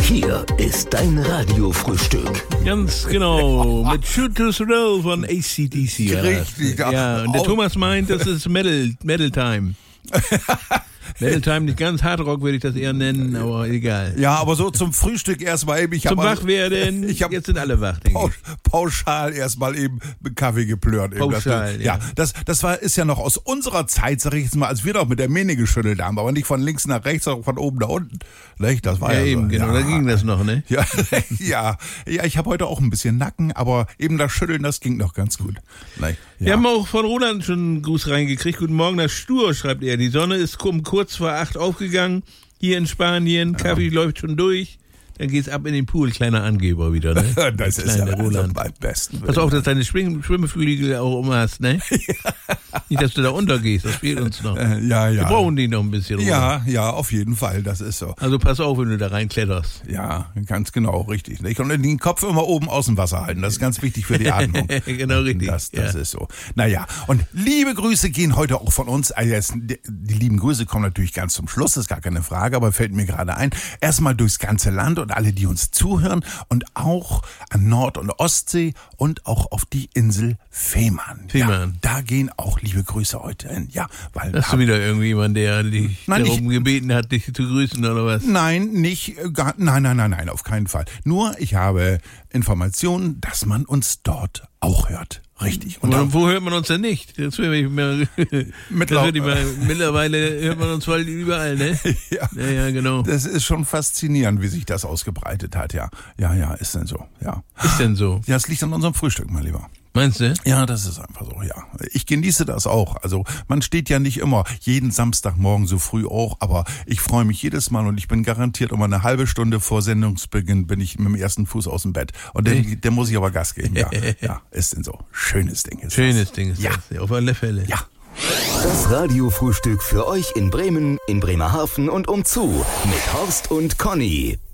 Hier ist dein Radiofrühstück. Ganz genau, mit Shoot to Thrill von AC/DC. Richtig. Ja, und der Thomas meint, das ist Metal Time. Metal Time, nicht ganz Hardrock würde ich das eher nennen, aber egal. Ja, aber so zum Frühstück erstmal eben. Zum Wachwerden, jetzt sind alle wach, denke ich. Pauschal erstmal eben mit Kaffee geplört. Pauschal, ja. Das ist ja noch aus unserer Zeit, sag ich jetzt mal, als wir noch mit der Mähne geschüttelt haben, aber nicht von links nach rechts, sondern von oben nach unten. Das war ja eben, so. genau, Ja. da ging das noch, ne? Ja, ja, ich habe heute auch ein bisschen Nacken, aber eben das Schütteln, das ging noch ganz gut. Wir haben auch von Roland schon einen Gruß reingekriegt. Guten Morgen, das Stur, schreibt er. Die Sonne ist kurz vor 8 aufgegangen, hier in Spanien. Kaffee läuft schon durch. Dann geht's ab in den Pool, kleiner Angeber wieder, ne? Das ist ja Roland beim besten. Pass auf, dass deine Schwimmflügel auch hast, ne? Nicht, dass du da untergehst, das fehlt uns noch. Ja. Wir brauchen die noch ein bisschen, Roland. Ja, auf jeden Fall, das ist so. Also pass auf, wenn du da reinkletterst. Ja, ganz genau, richtig. Und den Kopf immer oben aus dem Wasser halten, das ist ganz wichtig für die Atmung. Genau, richtig. Das ist so. Naja, und liebe Grüße gehen heute auch von uns. Also die lieben Grüße kommen natürlich ganz zum Schluss, das ist gar keine Frage, aber fällt mir gerade ein. Erstmal durchs ganze Land und alle, die uns zuhören und auch an Nord- und Ostsee und auch auf die Insel Fehmarn. Ja, da gehen auch liebe Grüße heute hin. Ja, weil hast du wieder irgendjemand, der dich darum gebeten hat, dich zu grüßen oder was? Nein, nein, auf keinen Fall. Nur ich habe Informationen, dass man uns dort auch hört. Richtig. Und wo hört man uns denn nicht? Mittlerweile hört man uns voll überall, ne? Ja, genau. Das ist schon faszinierend, wie sich das ausgebreitet hat, ja. Ja, ist denn so, ja. Ist denn so? Ja, es liegt an unserem Frühstück, mein Lieber. Meinst du? Ja, das ist einfach so, ja. Ich genieße das auch. Also man steht ja nicht immer jeden Samstagmorgen so früh auch, aber ich freue mich jedes Mal und ich bin garantiert immer eine halbe Stunde vor Sendungsbeginn bin ich mit dem ersten Fuß aus dem Bett. Und der muss ich aber Gas geben, ja. Ja, ist denn so. Schönes Ding ist Schönes Ding ist das, auf alle Fälle. Ja. Das Radiofrühstück für euch in Bremen, in Bremerhaven und umzu mit Horst und Conny.